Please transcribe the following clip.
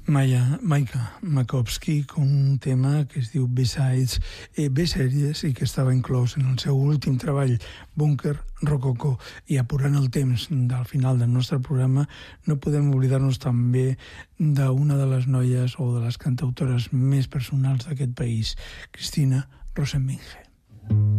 Maika Makovsky, con un tema que es diu B-Sides i B-Series i que estava inclòs en el seu últim treball, Bunker Rococó. I apurant el temps del final del nostre programa, no podem oblidar-nos també d'una de les noies o de les cantautores més personals d'aquest país, Cristina Rosenvinge.